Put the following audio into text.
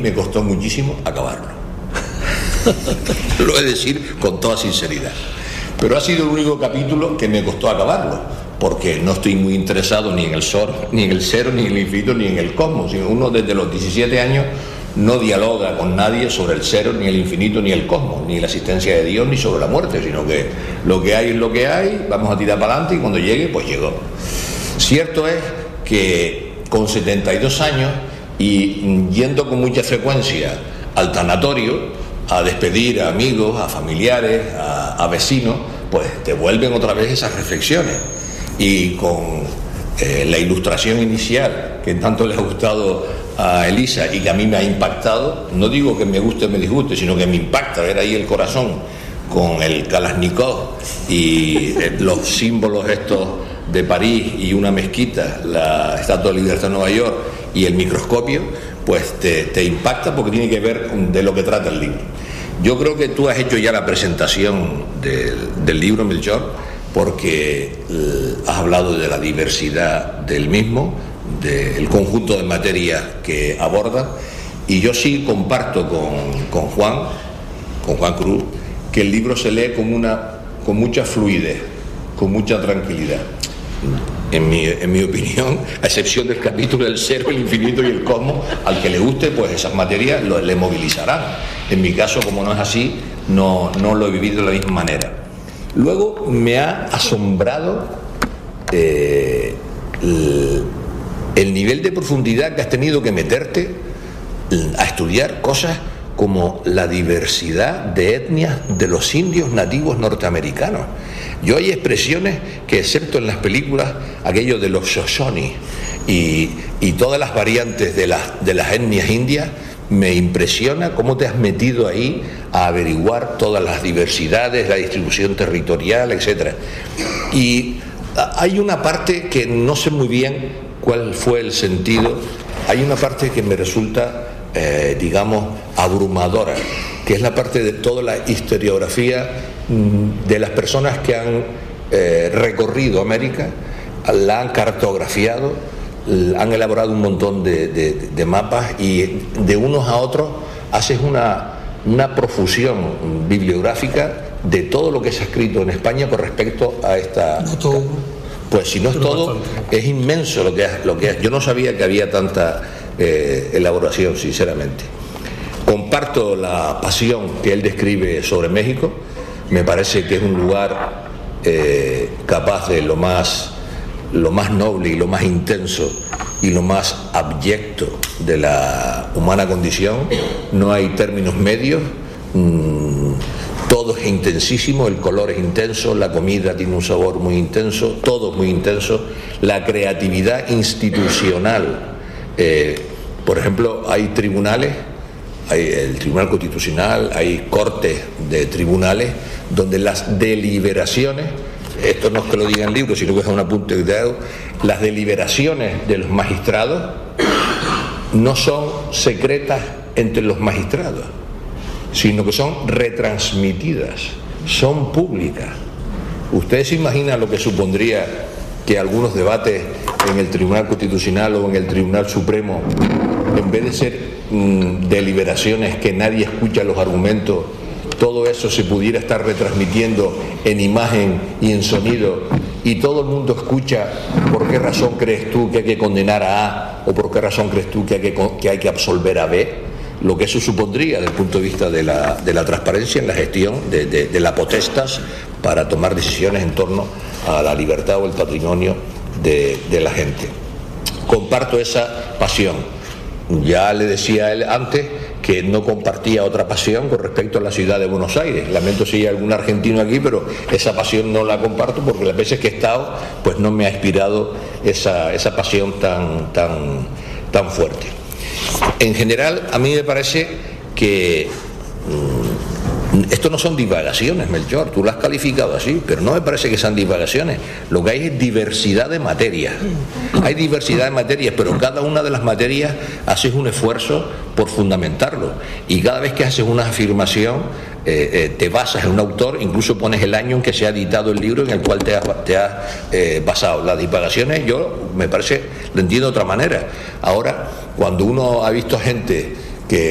me costó muchísimo acabarlo. Lo he de decir con toda sinceridad. Pero ha sido el único capítulo que me costó acabarlo, porque no estoy muy interesado ni en el sol, ni en el cero, ni en el infinito, ni en el cosmos. Sino uno desde los 17 años no dialoga con nadie sobre el cero, ni el infinito, ni el cosmos, ni la existencia de Dios, ni sobre la muerte, sino que lo que hay es lo que hay, vamos a tirar para adelante y cuando llegue, pues llegó. Cierto es que con 72 años y yendo con mucha frecuencia al tanatorio a despedir a amigos, a familiares, a vecinos, pues te vuelven otra vez esas reflexiones. Y con la ilustración inicial que tanto le ha gustado a Elisa y que a mí me ha impactado, no digo que me guste o me disguste, sino que me impacta ver ahí el corazón con el Kalashnikov y los símbolos estos de París y una mezquita, la Estatua de la Libertad de Nueva York y el microscopio, pues te impacta porque tiene que ver de lo que trata el libro. Yo creo que tú has hecho ya la presentación del libro, Melchor, porque has hablado de la diversidad del mismo, del conjunto de materias que aborda, y yo sí comparto con Juan Cruz, que el libro se lee con mucha fluidez, con mucha tranquilidad. En mi opinión, a excepción del capítulo del cero, el infinito y el cosmos, al que le guste, pues esas materias le movilizarán. En mi caso, como no es así, no lo he vivido de la misma manera. Luego me ha asombrado el nivel de profundidad que has tenido que meterte a estudiar cosas como la diversidad de etnias de los indios nativos norteamericanos. Yo hay expresiones que, excepto en las películas, aquello de los Shoshone y todas las variantes de las etnias indias, me impresiona cómo te has metido ahí a averiguar todas las diversidades, la distribución territorial, etcétera. Y hay una parte que no sé muy bien cuál fue el sentido, hay una parte que me resulta digamos abrumadora, que es la parte de toda la historiografía de las personas que han recorrido América, la han cartografiado, han elaborado un montón de mapas y de unos a otros haces una profusión bibliográfica de todo lo que se ha escrito en España con respecto a esta... No todo. Pues si no es todo, es inmenso lo que es. Yo no sabía que había tanta elaboración, sinceramente. Comparto la pasión que él describe sobre México. Me parece que es un lugar capaz de lo más noble y lo más intenso y lo más abyecto de la humana condición. No hay términos medios. Todo es intensísimo, el color es intenso, la comida tiene un sabor muy intenso, todo es muy intenso, la creatividad institucional. Por ejemplo, hay tribunales, hay el Tribunal Constitucional, hay cortes de tribunales donde las deliberaciones, esto no es que lo diga en el libro, sino que es un apunte de dedo, las deliberaciones de los magistrados no son secretas entre los magistrados, sino que son retransmitidas, son públicas. ¿Ustedes se imaginan lo que supondría que algunos debates en el Tribunal Constitucional o en el Tribunal Supremo, en vez de ser deliberaciones que nadie escucha los argumentos, todo eso se pudiera estar retransmitiendo en imagen y en sonido y todo el mundo escucha por qué razón crees tú que hay que condenar a A o por qué razón crees tú que hay que absolver a B? Lo que eso supondría desde el punto de vista de la transparencia en la gestión de la potestas para tomar decisiones en torno a la libertad o el patrimonio de la gente. Comparto esa pasión. Ya le decía a él antes que no compartía otra pasión con respecto a la ciudad de Buenos Aires. Lamento si hay algún argentino aquí, pero esa pasión no la comparto porque las veces que he estado pues no me ha inspirado esa pasión tan fuerte. En general, a mí me parece que esto no son divagaciones, Melchor, tú lo has calificado así, pero no me parece que sean divagaciones. Lo que hay es diversidad de materias. Hay diversidad de materias, pero cada una de las materias haces un esfuerzo por fundamentarlo. Y cada vez que haces una afirmación, te basas en un autor, incluso pones el año en que se ha editado el libro en el cual te has basado. Las divagaciones, yo me parece, lo entiendo de otra manera. Ahora, cuando uno ha visto gente